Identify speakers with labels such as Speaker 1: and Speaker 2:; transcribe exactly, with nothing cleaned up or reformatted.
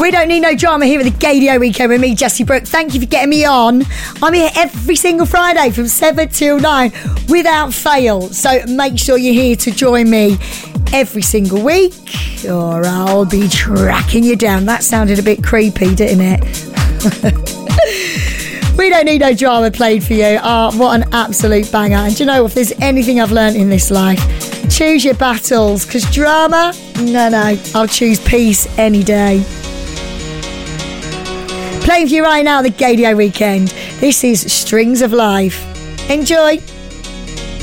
Speaker 1: We don't need no drama here at the Gaydio Weekend with me, Jessie Brooke. Thank you for getting me on. I'm here every single Friday from seven till nine without fail. So make sure you're here to join me every single week or I'll be tracking you down. That sounded a bit creepy, didn't it? We don't need no drama played for you. Oh, what an absolute banger. And do you know, if there's anything I've learned in this life, choose your battles, because drama, no, no, I'll choose peace any day. Playing for you right now, the Gaydio Weekend. This is Strings of Life. Enjoy.